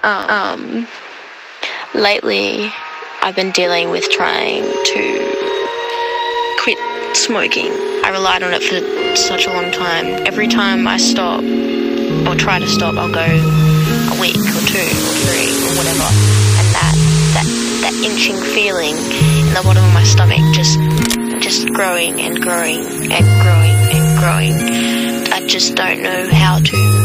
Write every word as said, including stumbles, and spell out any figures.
Um, lately, I've been dealing with trying to quit smoking. I relied on it for such a long time. Every time I stop or try to stop, I'll go a week or two or three or whatever, and that that that inching feeling in the bottom of my stomach just just growing and growing and growing and growing. I just don't know how to